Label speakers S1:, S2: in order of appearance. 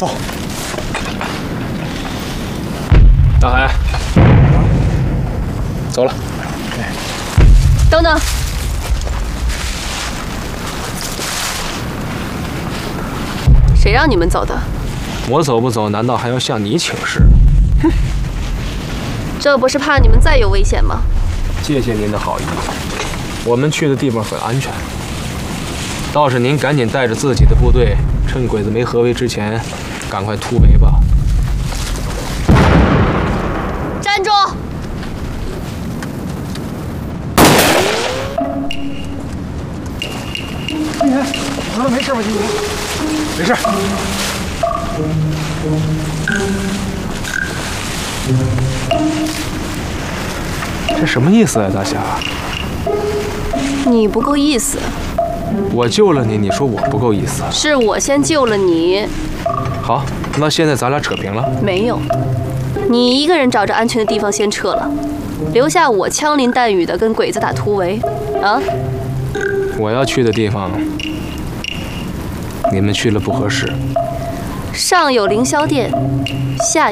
S1: 走。
S2: 大海，走了。
S3: 等等，谁让你们走的？
S2: 我走不走，难道还要向你请示？
S3: 哼，这不是怕你们再有危险吗？
S2: 谢谢您的好意，我们去的地方很安全。倒是您赶紧带着自己的部队，趁鬼子没合围之前，赶快突围吧。
S3: 站住！
S1: 金田，得了，没事吧，金田？没事。
S2: 这什么意思啊，大侠？
S3: 你不够意思。
S2: 我救了你，你说我不够意思？
S3: 是我先救了你。
S2: 好，那现在咱俩扯平了？
S3: 没有，你一个人找着安全的地方先撤了，留下我枪林弹雨的跟鬼子打突围。啊？
S2: 我要去的地方，你们去了不合适。
S3: 上有凌霄殿，下